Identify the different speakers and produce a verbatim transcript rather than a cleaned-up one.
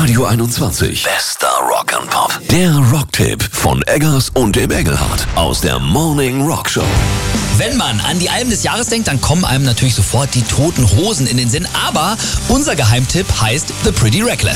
Speaker 1: Radio einundzwanzig. Bester Rock and Pop. Der Rocktipp von Eggers und dem Engelhardt aus der Morning Rock Show.
Speaker 2: Wenn man an die Alben des Jahres denkt, dann kommen einem natürlich sofort die Toten Hosen in den Sinn. Aber unser Geheimtipp heißt The Pretty Reckless.